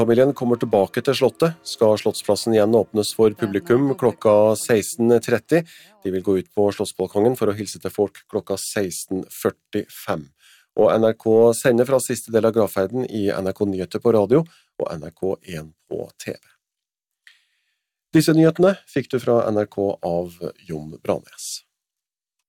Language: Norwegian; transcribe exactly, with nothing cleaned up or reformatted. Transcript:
Familien kommer tilbake til slottet, skal Slottsplassen igjen åpnes for publikum klokka seksten tretti. De vil gå ut på slottsbalkongen for å hilse til folk klokka seksten førtifem. Og N R K sender fra siste del av gravferden i N R K Nyheter på radio og N R K en på T V. Disse nyhetene fikk du fra N R K av Jon Branes.